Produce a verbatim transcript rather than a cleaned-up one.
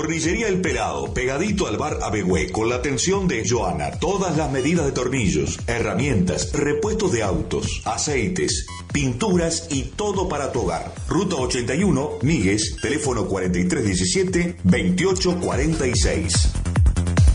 Tornillería El Pelado, pegadito al bar Abegüé, con la atención de Joana. Todas las medidas de tornillos, herramientas, repuestos de autos, aceites, pinturas y todo para tu hogar. Ruta ochenta y uno, Migues, teléfono cuarenta y tres diecisiete veintiocho cuarenta y seis.